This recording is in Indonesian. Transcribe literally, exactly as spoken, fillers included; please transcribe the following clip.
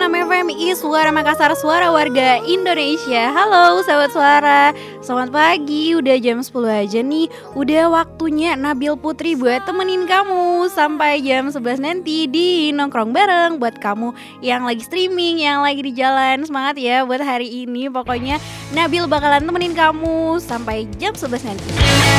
enam F M I Suara Makassar, suara warga Indonesia. Halo Sobat Suara, selamat pagi, udah jam sepuluh aja nih. Udah waktunya Nabil Putri buat temenin kamu sampai jam sebelas nanti di Nongkrong Bareng. Buat kamu yang lagi streaming, yang lagi di jalan, semangat ya buat hari ini. Pokoknya Nabil bakalan temenin kamu sampai jam sebelas nanti.